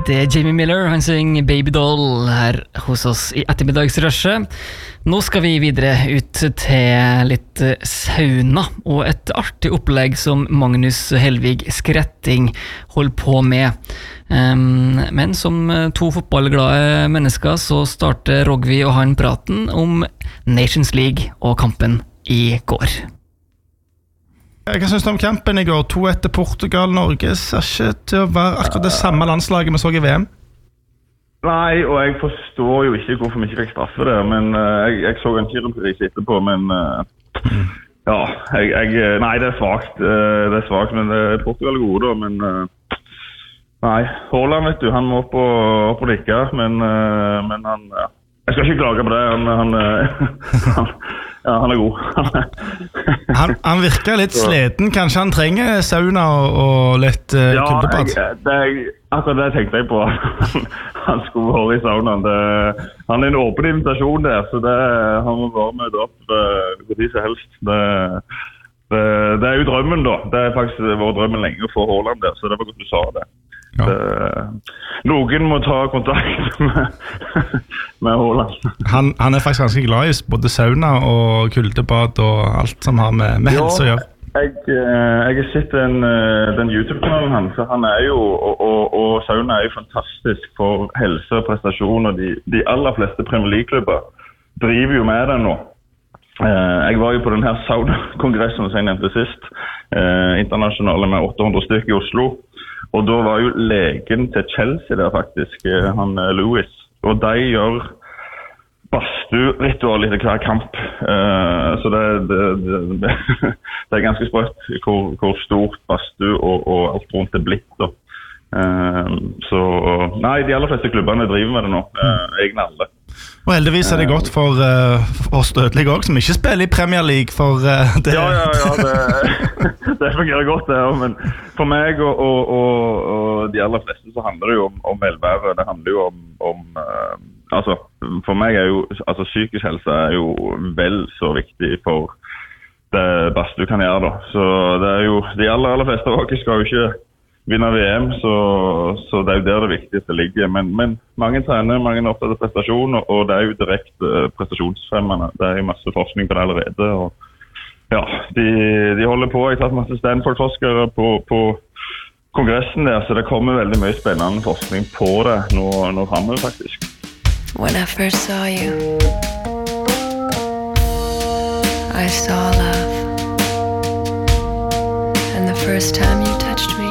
Det Jamie Miller, han synger Baby Doll her hos oss I ettermiddagsrushet. Nå skal vi videre ut til litt sauna og et artig opplegg som Magnus Helvig Skretting holder på med. Men som to fotballglade mennesker så starter Rogvi og han praten om Nations League og kampen I går. Hva synes du om kampen I går? 2-1 til Portugal. Norge ser ikke til å være akkurat det samme landslaget vi så I VM. Nei, og jeg forstår jo ikke hvorfor vi ikke fikk straffe det, men jeg så en kirurgpris etterpå, men ja, nei, det svagt, men Portugal gode da, men nei, Haaland vet du, han må opp og nikke, men han, jeg skal ikke klage på det, han god. han virker litt sliten, kanskje han trenger sauna og litt kuldebad? Ja, akkurat det tenkte jeg på. Han skulle være I saunaen. Han en åpen invitasjon der, så han må være med opp hvor de så helst. Det jo drømmen da. Det faktisk vår drømmen lenge å få Haaland der, så det var godt du sa det. Ja. Noen må ta kontakt med Haaland. Han faktisk ganske glad I både sauna og kuldebad og alt som har med helse å gjøre. Jeg har sett den YouTube-kanalen hans, så han jo, og sauna jo fantastisk for helse og prestasjon, og de aller fleste Premier League-klubber driver jo med det nå. Jeg var jo på den her sauna-kongressen som jeg nevnte sist, internasjonale med 800 stykker I Oslo, og da var jo legen til Chelsea der faktisk, han Lewis, og de gjør badstue-ritual etter hver kamp, så det ganske sprøtt hvor stort badstue og alt rundt det blitt da. Så nei, de aller fleste klubbene driver med det nå, egne alle. Og heldigvis det godt for oss dødelige også, som ikke spiller I Premier League for det. Ja, det fungerer godt det, men for meg og de aller fleste så handler det jo om velvære, det handler jo om altså, for meg jo, altså psykisk helse jo vel så viktig for det beste du kan gjøre da, så det jo, de aller fleste av dere skal jo ikke vinner VM, så det jo der det viktigste ligger. Men mange trener, mange opptatt av prestasjon, og det jo direkte prestasjonsfremmende. Det jo masse forskning på det allerede. Og ja, de holder på. Jeg har tatt masse Stanford-forskere på kongressen der, så det kommer veldig mye spennende forskning på det nå fremover faktisk. When I first saw you, I saw love. And the first time you